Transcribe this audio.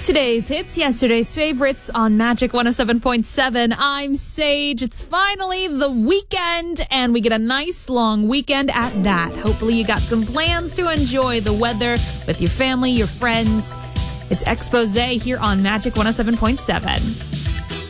Today's hits, yesterday's favorites on Magic 107.7. I'm Sage. It's finally the weekend, and we get a nice long weekend at that. Hopefully you got some plans to enjoy the weather with your family, your friends. It's Exposé here on Magic 107.7.